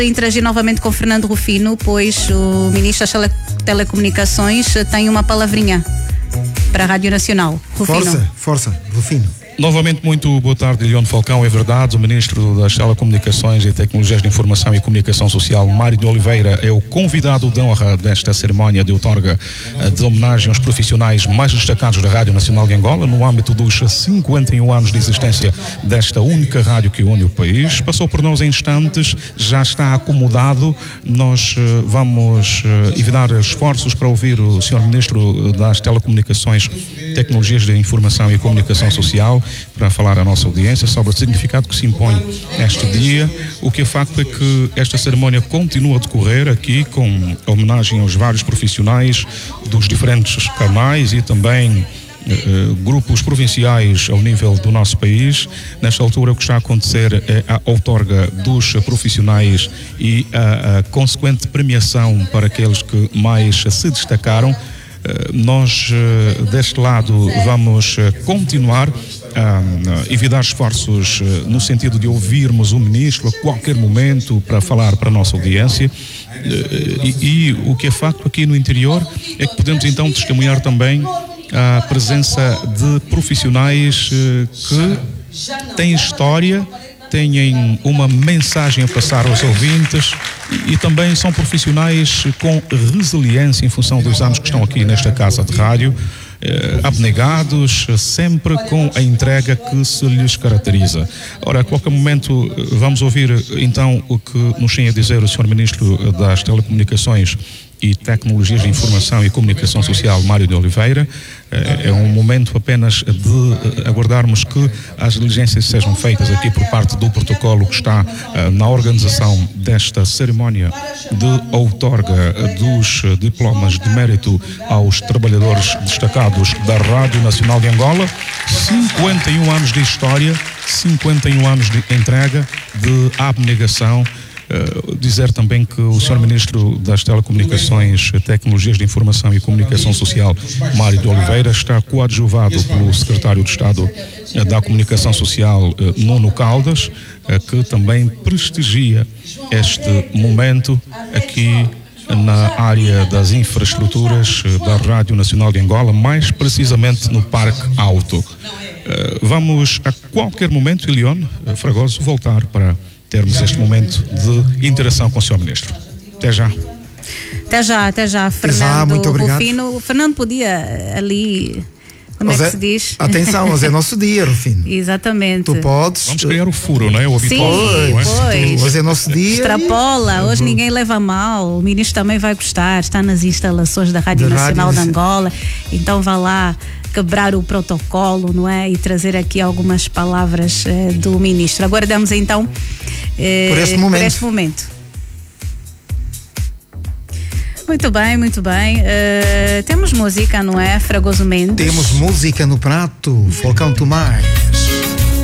Interagir novamente com Fernando Rufino, pois o Ministro das Telecomunicações tem uma palavrinha para a Rádio Nacional. Rufino. Força, Rufino. Novamente, muito boa tarde, Leon Falcão. É verdade, o Ministro das Telecomunicações e Tecnologias de Informação e Comunicação Social, Mário de Oliveira, é o convidado de honra desta cerimónia de outorga de homenagem aos profissionais mais destacados da Rádio Nacional de Angola, no âmbito dos 51 anos de existência desta única rádio que une o país. Passou por nós em instantes, já está acomodado. Nós vamos evitar esforços para ouvir o Sr. Ministro das Telecomunicações, Tecnologias de Informação e Comunicação Social, para falar à nossa audiência sobre o significado que se impõe este dia. O que é facto é que esta cerimónia continua a decorrer aqui com homenagem aos vários profissionais dos diferentes canais e também grupos provinciais ao nível do nosso país. Nesta altura, o que está a acontecer é a outorga dos profissionais e a consequente premiação para aqueles que mais se destacaram. Nós, deste lado, vamos continuar a evitar esforços no sentido de ouvirmos o Ministro a qualquer momento para falar para a nossa audiência. E o que é facto aqui no interior é que podemos então testemunhar também a presença de profissionais que têm história, têm uma mensagem a passar aos ouvintes e também são profissionais com resiliência em função dos anos que estão aqui nesta casa de rádio, abnegados, sempre com a entrega que se lhes caracteriza. Ora, a qualquer momento vamos ouvir então o que nos tem a dizer o Sr. Ministro das Telecomunicações e Tecnologias de Informação e Comunicação Social, Mário de Oliveira. É um momento apenas de aguardarmos que as diligências sejam feitas aqui por parte do protocolo que está na organização desta cerimónia de outorga dos diplomas de mérito aos trabalhadores destacados da Rádio Nacional de Angola. 51 anos de história, 51 anos de entrega, de abnegação. Dizer também que o Sr. Ministro das Telecomunicações, Tecnologias de Informação e Comunicação Social, Mário de Oliveira, está coadjuvado pelo Secretário de Estado da Comunicação Social, Nuno Caldas, que também prestigia este momento aqui na área das infraestruturas da Rádio Nacional de Angola, mais precisamente no Parque Alto. Vamos a qualquer momento, Elione Fragoso, voltar para termos este momento de interação com o Sr. Ministro. Até já. Até já, Fernando. Muito obrigado. Rufino. O Fernando podia ali, como é que se diz? Atenção, mas é nosso dia, Rufino. Exatamente. Tu podes. Vamos criar o furo, não é? O habitual. Sim, pois. Hoje é nosso dia. Extrapola, hoje ninguém leva mal. O Ministro também vai gostar, está nas instalações da Rádio Nacional de Angola. Então vá lá quebrar o protocolo, não é? E trazer aqui algumas palavras do Ministro. Aguardamos então por este momento. Muito bem. Temos música, não é, Fragoso Mendes? Temos música no prato, Falcão Tomás.